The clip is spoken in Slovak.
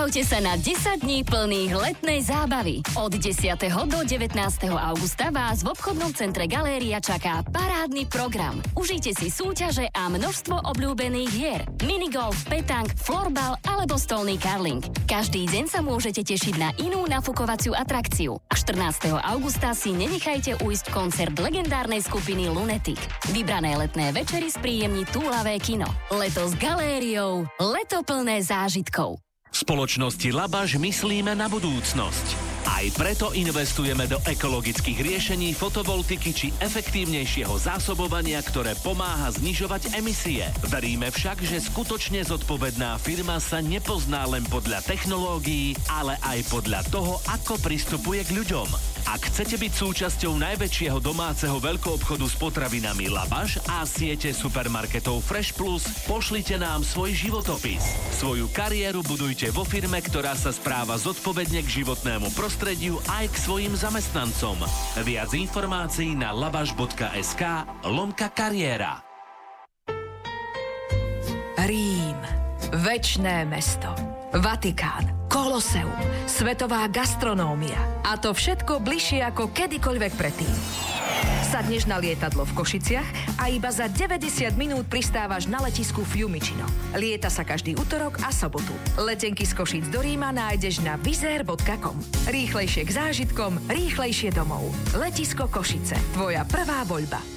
Pripravte sa na 10 dní plných letnej zábavy. Od 10. do 19. augusta vás v obchodnom centre Galéria čaká parádny program. Užite si súťaže a množstvo obľúbených hier. Minigolf, petank, florbal alebo stolný karling. Každý deň sa môžete tešiť na inú nafukovaciu atrakciu. A 14. augusta si nenechajte ujsť koncert legendárnej skupiny Lunatic. Vybrané letné večery spríjemní túlavé kino. Leto s Galériou. Leto plné zážitkov. V spoločnosti Labaš myslíme na budúcnosť. Aj preto investujeme do ekologických riešení fotovoltiky či efektívnejšieho zásobovania, ktoré pomáha znižovať emisie. Veríme však, že skutočne zodpovedná firma sa nepozná len podľa technológií, ale aj podľa toho, ako pristupuje k ľuďom. Ak chcete byť súčasťou najväčšieho domáceho veľkoobchodu s potravinami Labaš a siete supermarketov Fresh Plus, pošlite nám svoj životopis. Svoju kariéru budujte vo firme, ktorá sa správa zodpovedne k životnému prostrediu aj k svojim zamestnancom. Viac informácií na labaš.sk/kariéra. Rím, večné mesto, Vatikán, Koloseum, svetová gastronómia. A to všetko bližšie ako kedykoľvek predtým. Sadneš na lietadlo v Košiciach a iba za 90 minút pristávaš na letisku Fiumicino. Lieta sa každý utorok a sobotu. Letenky z Košíc do Ríma nájdeš na wizzair.com. Rýchlejšie k zážitkom, rýchlejšie domov. Letisko Košice. Tvoja prvá voľba.